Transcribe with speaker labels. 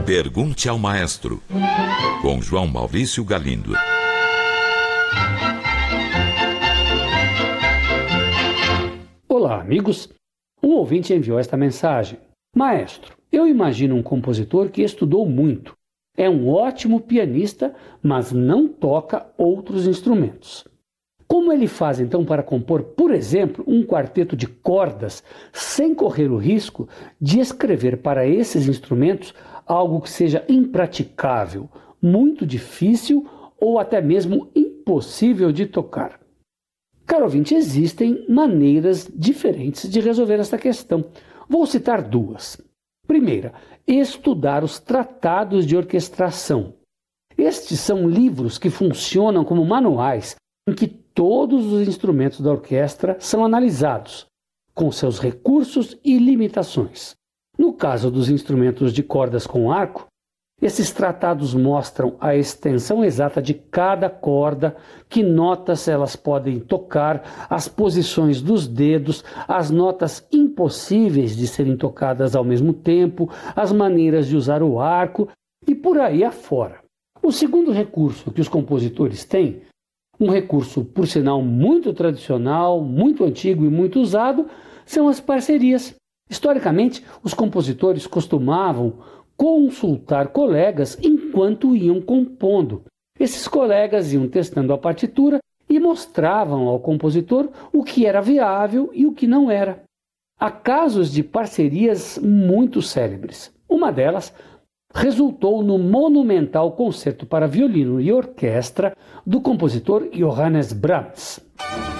Speaker 1: Pergunte ao Maestro, com João Maurício Galindo.
Speaker 2: Olá, amigos. Um ouvinte enviou esta mensagem. Maestro, eu imagino um compositor que estudou muito. É um ótimo pianista, mas não toca outros instrumentos. Como ele faz então para compor, por exemplo, um quarteto de cordas, sem correr o risco de escrever para esses instrumentos algo que seja impraticável, muito difícil ou até mesmo impossível de tocar? Caro ouvinte, existem maneiras diferentes de resolver esta questão. Vou citar duas. Primeira, estudar os tratados de orquestração. Estes são livros que funcionam como manuais em que todos os instrumentos da orquestra são analisados, com seus recursos e limitações. No caso dos instrumentos de cordas com arco, esses tratados mostram a extensão exata de cada corda, que notas elas podem tocar, as posições dos dedos, as notas impossíveis de serem tocadas ao mesmo tempo, as maneiras de usar o arco e por aí afora. O segundo recurso que os compositores têm, um recurso, por sinal, muito tradicional, muito antigo e muito usado, são as parcerias. Historicamente, os compositores costumavam consultar colegas enquanto iam compondo. Esses colegas iam testando a partitura e mostravam ao compositor o que era viável e o que não era. Há casos de parcerias muito célebres. Uma delas resultou no monumental concerto para violino e orquestra do compositor Johannes Brahms.